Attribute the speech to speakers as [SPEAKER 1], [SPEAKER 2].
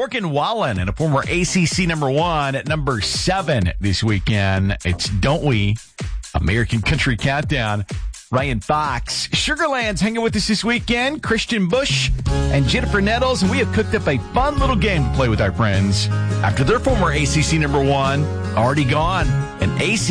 [SPEAKER 1] Morgan Wallen and a former ACC number 1 at number 7 this weekend. It's Don't We, American Country Countdown. Ryan Fox, Sugarland's hanging with us this weekend. Christian Bush and Jennifer Nettles, and we have cooked up a fun little game to play with our friends. After their former ACC number 1 already gone, an ACC